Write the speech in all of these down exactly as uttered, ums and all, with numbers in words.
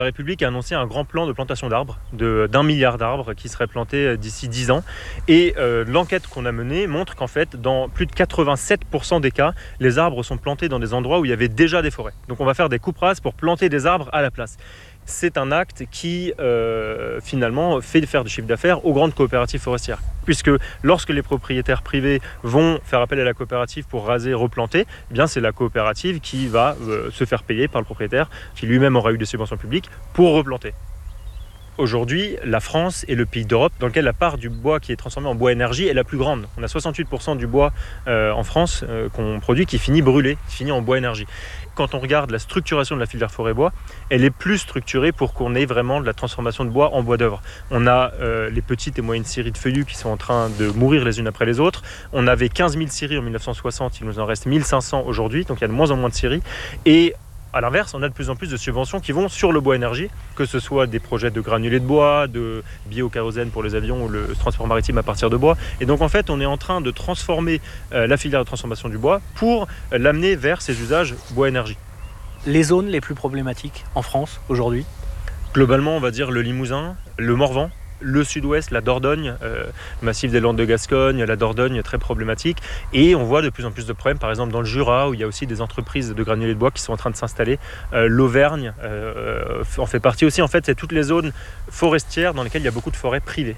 La République a annoncé un grand plan de plantation d'arbres, de, d'un milliard d'arbres qui seraient plantés d'ici dix ans. Et euh, l'enquête qu'on a menée montre qu'en fait, dans plus de quatre-vingt-sept pour cent des cas, les arbres sont plantés dans des endroits où il y avait déjà des forêts. Donc on va faire des coupes rases pour planter des arbres à la place. C'est un acte qui, euh, finalement, fait faire du chiffre d'affaires aux grandes coopératives forestières. Puisque lorsque les propriétaires privés vont faire appel à la coopérative pour raser, replanter, eh bien c'est la coopérative qui va euh, se faire payer par le propriétaire, qui lui-même aura eu des subventions publiques, pour replanter. Aujourd'hui, la France est le pays d'Europe dans lequel la part du bois qui est transformé en bois énergie est la plus grande. On a soixante-huit pour cent du bois euh, en France euh, qu'on produit qui finit brûlé, qui finit en bois énergie. Quand on regarde la structuration de la filière forêt-bois, elle est plus structurée pour qu'on ait vraiment de la transformation de bois en bois d'œuvre. On a euh, les petites et moyennes scieries de feuillus qui sont en train de mourir les unes après les autres. On avait quinze mille scieries en dix-neuf cent soixante, il nous en reste mille cinq cents aujourd'hui, donc il y a de moins en moins de scieries. Et à l'inverse, on a de plus en plus de subventions qui vont sur le bois énergie, que ce soit des projets de granulés de bois, de biokérosène pour les avions ou le transport maritime à partir de bois. Et donc en fait, on est en train de transformer euh, la filière de transformation du bois pour euh, l'amener vers ses usages bois énergie. Les zones les plus problématiques en France aujourd'hui? Globalement, on va dire le Limousin, le Morvan, le sud-ouest, la Dordogne, euh, le massif des Landes de Gascogne, la Dordogne très problématique. Et on voit de plus en plus de problèmes, par exemple dans le Jura, où il y a aussi des entreprises de granulés de bois qui sont en train de s'installer. Euh, L'Auvergne euh, en fait partie aussi. En fait, c'est toutes les zones forestières dans lesquelles il y a beaucoup de forêts privées.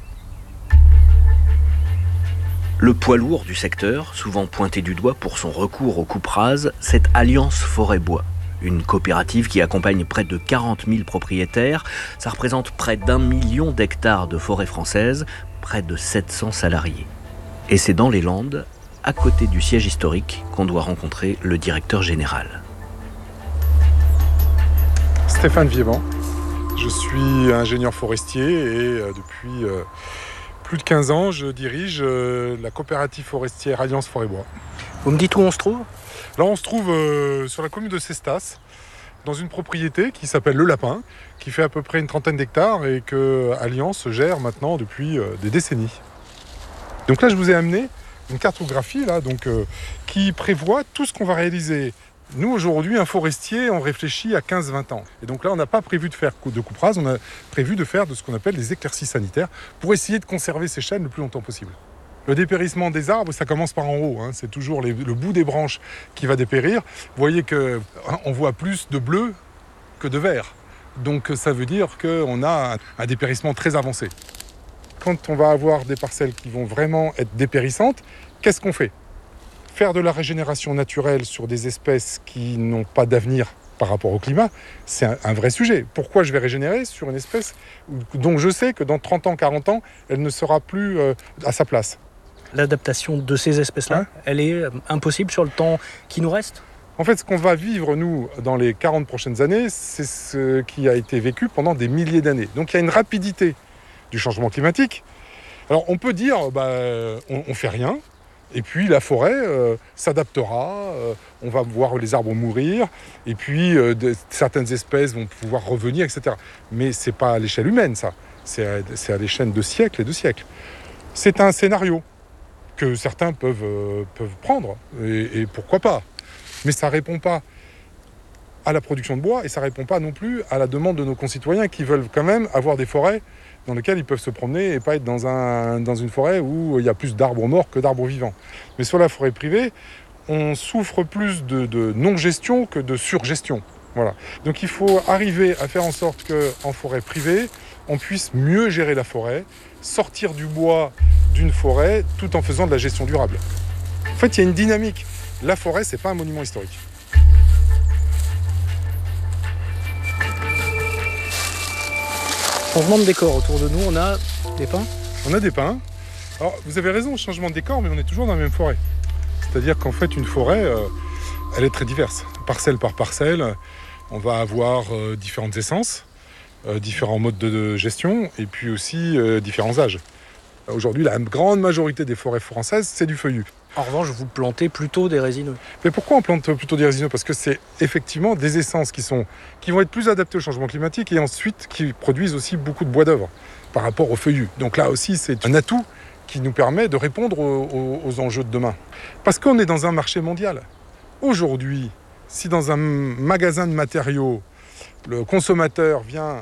Le poids lourd du secteur, souvent pointé du doigt pour son recours aux coupes rases, c'est Alliance Forêt-Bois. Une coopérative qui accompagne près de quarante mille propriétaires. Ça représente près d'un million d'hectares de forêt française, près de sept cents salariés. Et c'est dans les Landes, à côté du siège historique, qu'on doit rencontrer le directeur général. Stéphane Viéban. Je suis ingénieur forestier et euh, depuis euh, plus de quinze ans, je dirige euh, la coopérative forestière Alliance Forêt-Bois. Vous me dites où on se trouve? Là, on se trouve euh, sur la commune de Cestas, dans une propriété qui s'appelle Le Lapin, qui fait à peu près une trentaine d'hectares et que Alliance gère maintenant depuis euh, des décennies. Donc là, je vous ai amené une cartographie là, donc, euh, qui prévoit tout ce qu'on va réaliser. Nous, aujourd'hui, un forestier, on réfléchit à quinze à vingt ans. Et donc là, on n'a pas prévu de faire de coupe rase, on a prévu de faire de ce qu'on appelle des éclaircies sanitaires pour essayer de conserver ces chênes le plus longtemps possible. Le dépérissement des arbres, ça commence par en haut. Hein. C'est toujours les, le bout des branches qui va dépérir. Vous voyez qu'on voit plus de bleu que de vert. Donc ça veut dire qu'on a un, un dépérissement très avancé. Quand on va avoir des parcelles qui vont vraiment être dépérissantes, qu'est-ce qu'on fait? Faire de la régénération naturelle sur des espèces qui n'ont pas d'avenir par rapport au climat, c'est un, un vrai sujet. Pourquoi je vais régénérer sur une espèce dont je sais que dans trente ans, quarante ans, elle ne sera plus euh, à sa place? L'adaptation de ces espèces-là, hein? Elle est impossible sur le temps qui nous reste? En fait, ce qu'on va vivre, nous, dans les quarante prochaines années, c'est ce qui a été vécu pendant des milliers d'années. Donc il y a une rapidité du changement climatique. Alors on peut dire, bah, on ne fait rien, et puis la forêt euh, s'adaptera, euh, on va voir les arbres mourir, et puis euh, de, certaines espèces vont pouvoir revenir, et cetera. Mais ce n'est pas à l'échelle humaine, ça. C'est à, c'est à l'échelle de siècles et de siècles. C'est un scénario que certains peuvent, euh, peuvent prendre, et, et pourquoi pas. Mais ça ne répond pas à la production de bois, et ça ne répond pas non plus à la demande de nos concitoyens qui veulent quand même avoir des forêts dans lesquelles ils peuvent se promener et pas être dans, un, dans une forêt où il y a plus d'arbres morts que d'arbres vivants. Mais sur la forêt privée, on souffre plus de, de non-gestion que de surgestion. Voilà. Donc il faut arriver à faire en sorte qu'en forêt privée, on puisse mieux gérer la forêt, sortir du bois d'une forêt tout en faisant de la gestion durable. En fait, il y a une dynamique. La forêt, c'est pas un monument historique. Changement de décor autour de nous, on a des pins. On a des pins. Alors, vous avez raison, changement de décor, mais on est toujours dans la même forêt. C'est-à-dire qu'en fait, une forêt, euh, elle est très diverse. Parcelle par parcelle, on va avoir euh, différentes essences, euh, différents modes de, de gestion, et puis aussi euh, différents âges. Aujourd'hui, la grande majorité des forêts françaises, c'est du feuillu. En revanche, vous plantez plutôt des résineux. Mais pourquoi on plante plutôt des résineux? Parce que c'est effectivement des essences qui, sont, qui vont être plus adaptées au changement climatique et ensuite qui produisent aussi beaucoup de bois d'œuvre par rapport au feuillu. Donc là aussi, c'est un atout qui nous permet de répondre aux, aux, aux enjeux de demain. Parce qu'on est dans un marché mondial. Aujourd'hui, si dans un magasin de matériaux, le consommateur vient